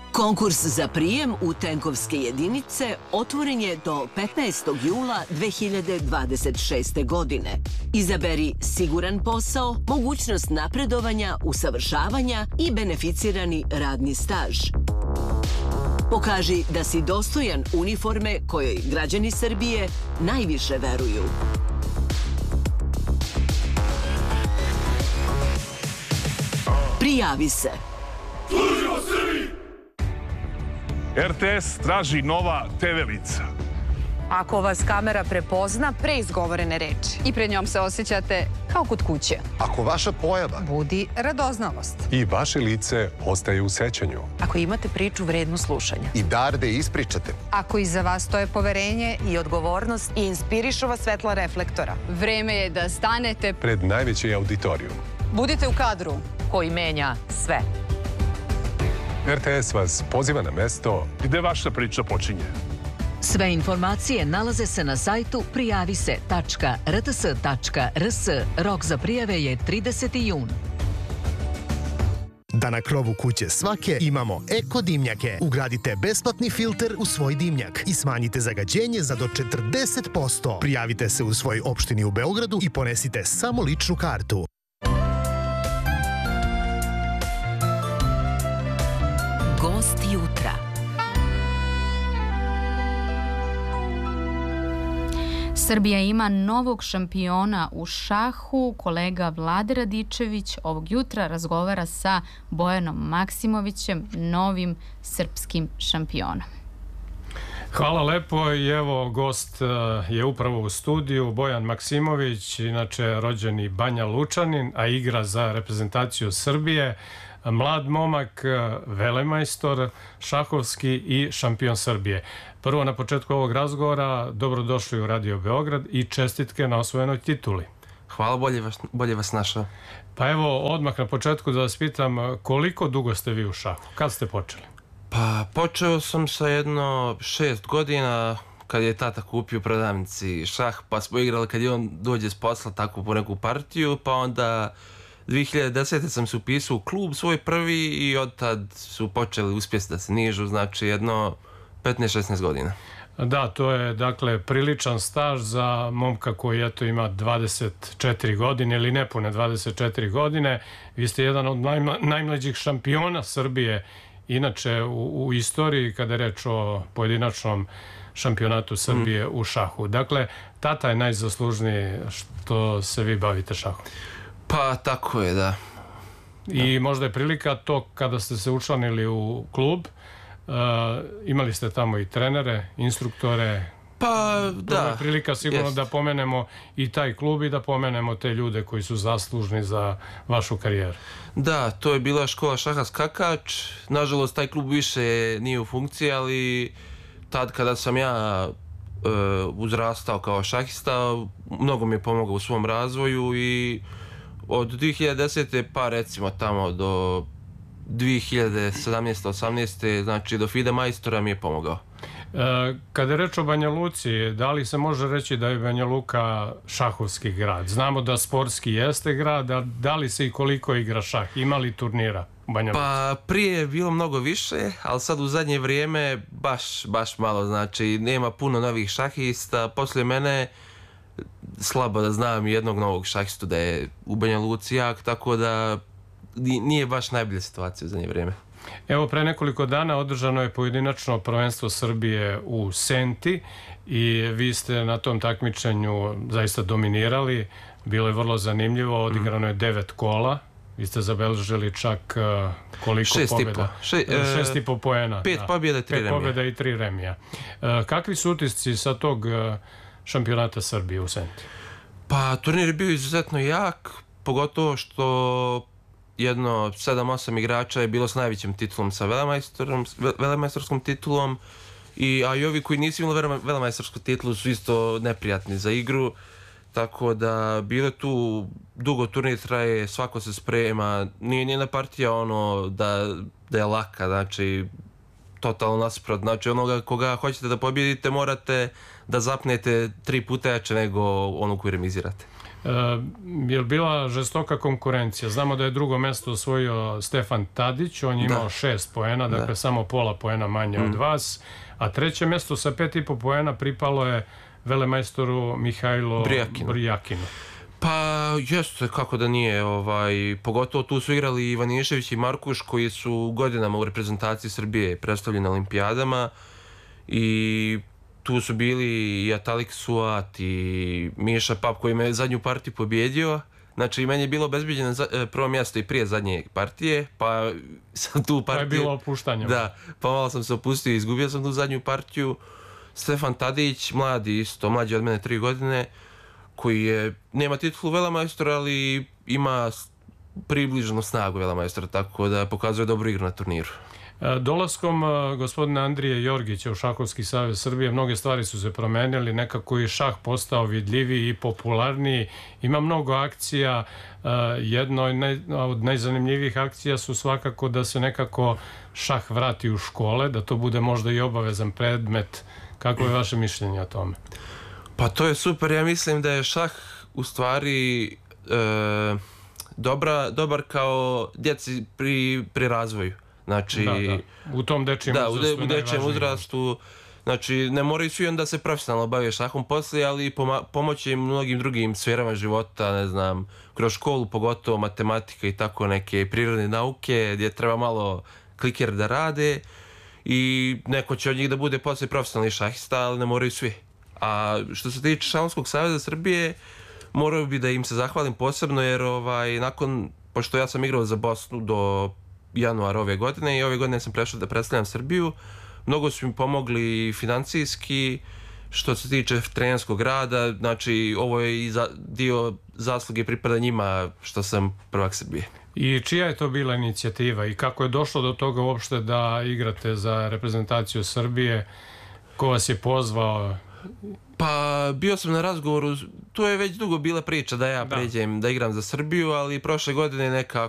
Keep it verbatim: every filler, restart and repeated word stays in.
Konkurs za prijem u tenkovske jedinice otvoren je do petnaestog jula dve hiljade dvadeset šeste. godine. Izaberi siguran posao, mogućnost napredovanja, usavršavanja i beneficirani radni staž. Pokaži da si dostojan uniforme kojoj građani Srbije najviše veruju. Prijavi se. Služimo Srbiji! R T S traži nova te ve lica. Ako vas kamera prepozna pre izgovorene reči i pred njom se osjećate kao kod kuće. Ako vaša pojava budi radoznalost i vaše lice ostaje u sećanju. Ako imate priču vrednu slušanja i dar da ispričate. Ako iza vas stoje poverenje i odgovornost i inspirišu vas svetla reflektora. Vreme je da stanete pred najveći auditorijum. Budite u kadru koji menja sve. R T S vas poziva na mesto gde vaša priča počinje. Sve informacije nalaze se na sajtu prijavise tačka r t s tačka r s. Rok za prijave je trideseti jun. Da na krovu kuće svake imamo eko dimnjake. Ugradite besplatni filter u svoj dimnjak i smanjite zagađenje za do četrdeset posto. Prijavite se u svoj opštini u Beogradu i ponesite samo ličnu kartu. Gost jutra. Srbija ima novog šampiona u šahu. Kolega Vlade Radičević ovog jutra razgovara sa Bojanom Maksimovićem, novim srpskim šampionom. Hvala lepo i evo gost je upravo u studiju, Bojan Maksimović, inače rođeni Banja Lučanin, a igra za reprezentaciju Srbije. Mlad momak, velemajstor šahovski i šampion Srbije. Prvo, na početku ovog razgovora, dobrodošli u Radio Beograd i čestitke na osvojenoj tituli. Hvala, bolje vas, bolje vas našao. Pa evo, odmah na početku da vas pitam, koliko dugo ste vi u šahu? Kad ste počeli? Pa, počeo sam sa jedno šest godina, kad je tata kupio u prodavnici šah, pa smo igrali kad je on dođe s posla tako po neku partiju, pa onda dve hiljade desete. sam se upisao u klub svoj prvi i od tad su počeli uspjeti da se nižu, znači jedno petnaest šesnaest godina. Da, to je dakle priličan staž za momka koji eto ima dvadeset četiri godine ili nepune dvadeset četiri godine. Vi ste jedan od najmla, najmlađih šampiona Srbije inače u, u istoriji kada je reč o pojedinačnom šampionatu Srbije mm. u šahu. Dakle, tata je najzaslužniji što se vi bavite šahom. Pa tako je, da. I da. Možda je prilika to kada ste se učlanili u klub, uh, imali ste tamo i trenere, instruktore. Pa da. To je prilika sigurno jest. Da pomenemo i taj klub i da pomenemo te ljude koji su zaslužni za vašu karijeru. Da, to je bila škola šaha skakač. Nažalost, taj klub više nije u funkciji, ali tad kada sam ja uh, uzrastao kao šahista, mnogo mi je pomogao u svom razvoju i od dve hiljade desete. pa recimo tamo do dve hiljade sedamnaeste osamnaeste. znači do FIDE majstora mi je pomogao. E, kada je reč o Banja Luci, da li se može reći da je Banja Luka šahovski grad? Znamo da sportski jeste grad, a da li se i koliko igra šah? Ima li turnira u Banja Luci? Pa prije je bilo mnogo više, ali sad u zadnje vrijeme baš, baš malo, znači nema puno novih šahista. Poslije mene slabo da znam jednog novog šahistu da je u Banja Luci jak, tako da nije baš najbolja situacija u zadnje vrijeme. Evo, pre nekoliko dana održano je pojedinačno prvenstvo Srbije u Senti i vi ste na tom takmičenju zaista dominirali. Bilo je vrlo zanimljivo, odigrano je devet kola. Vi ste zabeležili čak uh, koliko šest pobjeda? Še, uh, Šest i po poena. Pet da. pobjeda i tri pet remija. Pet pobjeda i tri remija. Uh, kakvi su utisci sa tog uh, šampionata Srbije u Senti? Pa turnir je bio izuzetno jak, pogotovo što jedno sedam osam igrača je bilo s najvećim titulom, sa velemajstorskom titulom, i, a i ovi koji nisu imali velemajstorsku titulu su isto neprijatni za igru, tako da bile tu, dugo turnir traje, svako se sprema, nije njena partija ono da, da je laka, znači totalno nasuprot, znači onoga koga hoćete da pobjedite morate da zapnete tri puta jače nego ono koji remizirate. je li bila žestoka konkurencija? Znamo da je drugo mesto osvojio Stefan Tadić, on je imao Da. šest poena, dakle Da. samo pola poena manje Mm. od vas, a treće mesto sa pet i po poena pripalo je velemajstoru Mihajlo Brijakinu. Brijakinu. Pa jeste, kako da nije, ovaj, pogotovo tu su igrali Ivanišević i Markuš koji su godinama u reprezentaciji Srbije predstavljeni na olimpijadama i tu su bili i Atalik Suat i Miša Pap koji me zadnju partiju pobjedio. Znači, meni je bilo obezbeđeno za, e, prvo mjesto i prije zadnje partije, pa sam tu partiju... Pa je bilo opuštanje. Da, pa malo sam se opustio i izgubio sam tu zadnju partiju. Stefan Tadić, mladi isto, mlađi od mene tri godine, koji je, nema titulu velemajstora, ali ima približno snagu velemajstora, tako da pokazuje dobru igru na turniru. Dolaskom gospodina Andrije Jorgića u Šahovski savez Srbije mnoge stvari su se promenili, nekako je šah postao vidljiviji i popularniji, ima mnogo akcija, jedno od najzanimljivijih akcija su svakako da se nekako šah vrati u škole, da to bude možda i obavezan predmet. Kako je vaše mišljenje o tome? Pa to je super, ja mislim da je šah u stvari e, dobra, dobar kao djeci pri, pri razvoju. Znači, da, da. U tom dečijem da, uzrastu. u, de, u dečijem uzrastu. Znači, ne moraju svi onda se profesionalno baviti šahom poslije, ali poma, pomoći im mnogim drugim sferama života, ne znam, kroz školu, pogotovo matematika i tako neke prirodne nauke, gdje treba malo kliker da rade i neko će od njih da bude poslije profesionalni šahista, ali ne moraju svi. A što se tiče Šahovskog saveza Srbije, morao bi da im se zahvalim posebno, jer ovaj, nakon, pošto ja sam igrao za Bosnu do januara ove godine i ove godine sam prešao da predstavljam Srbiju, mnogo su mi pomogli financijski, što se tiče trenerskog rada, znači ovo je i za, dio zasluge pripada njima što sam prvak Srbije. I čija je to bila inicijativa i kako je došlo do toga uopšte da igrate za reprezentaciju Srbije? Ko vas je pozvao? Pa bio sam na razgovoru, to je već dugo bila priča da ja pređem, da igram za Srbiju, ali prošle godine neka